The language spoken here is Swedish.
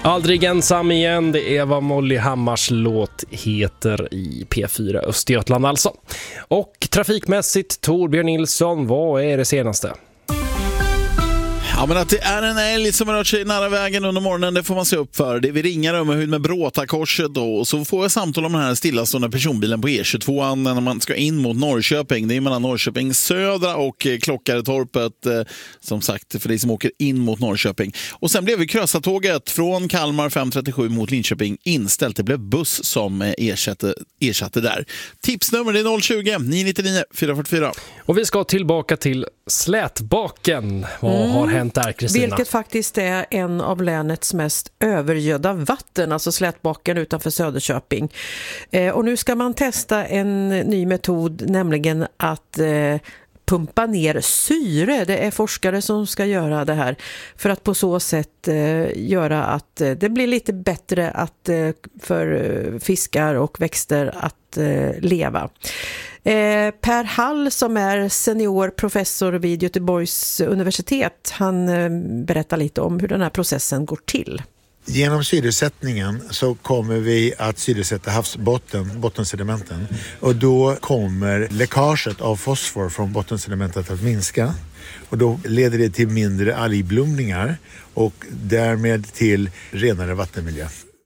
Aldrig ensam igen, det är vad Molly Hammars låt heter i P4 Östergötland alltså. Och trafikmässigt, Torbjörn Nilsson, vad är det senaste? Ja, men att det är en älg som har rört sig nära vägen under morgonen, det får man se upp för. Vi ringer Ummerhud med Bråtakorset då, och så får jag samtal om den här stillastående personbilen på E22 när man ska in mot Norrköping. Det är mellan Norrköping södra och Klockaretorpet, som sagt, för de som åker in mot Norrköping. Och sen blev krösartåget från Kalmar 537 mot Linköping inställt. Det blev buss som ersatte där. Tipsnummer är 020-999 444. Och vi ska tillbaka till Slätbaken. Vad har hänt där, Kristina? Vilket faktiskt är en av länets mest övergödda vatten, alltså Slätbaken utanför Söderköping. Och nu ska man testa en ny metod, nämligen att pumpa ner syre. Det är forskare som ska göra det här för att på så sätt göra att det blir lite bättre för fiskar och växter att leva. Per Hall, som är senior professor vid Göteborgs universitet, han berättar lite om hur den här processen går till. Genom syresättningen så kommer vi att syresätta bottensedimenten, och då kommer läckaget av fosfor från bottensedimentet att minska, och då leder det till mindre algblomningar och därmed till renare vattenmiljö.